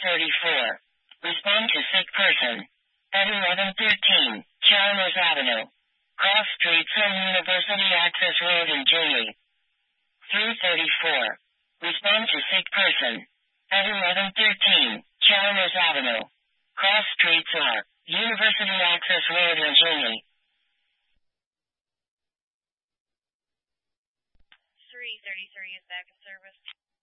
334. Respond to sick person. At 1113, Chalmers Avenue. Cross streets on University Access Road in Jaylee. 334. Respond to sick person. At 1113, Chalmers Avenue. Cross streets are University Access Road in Jaylee. 333 is back in service.